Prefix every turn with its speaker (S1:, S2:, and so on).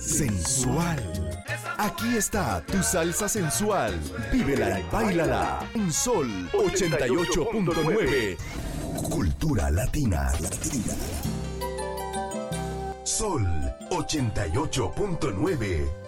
S1: sensual. Aquí está tu salsa sensual. Vívela y báilala en Sol 88.9. Cultura latina. Sol 88.9.